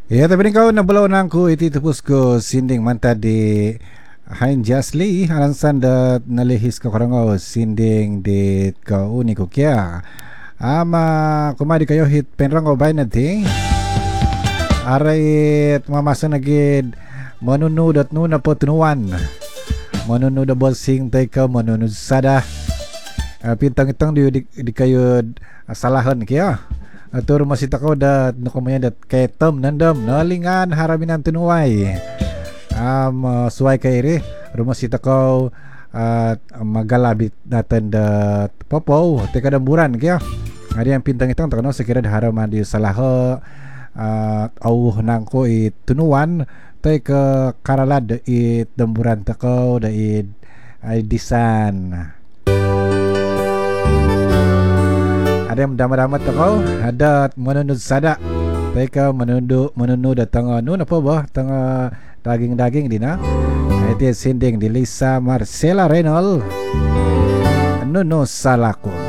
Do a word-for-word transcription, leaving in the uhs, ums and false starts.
Ya, tapi kau nak belau nangku iti tepus ko sinding manta di Hain Jasli alansan da nalihis ko karangau sinding di kau uni ko kia. Ama kumadi kayo hit penrango bay nanti. Arait mamasa nagid manunudot nuna po tunuan. Manunud bolsing tay ka manunud sada. Uh, pintang itang di, di, di kayo uh, salahan kia. Atur masih takau dat nukumanya dat ketem nandam nalingan haramin ang tunuay um, uh, suway kay iri rumah si takau uh, magalabit natin dat popo teka damburan kaya ada yang pintang itang takano sekira haraman di salaho uh, au nangko it tunuan tay ke karalad it damburan takau da it uh, disan ada yang damat-damat takau ada menunut sada mereka menunut menunut datang nu apa bah tengah daging-daging dina itu sinding di Lisa Marcella Renol nu no salako.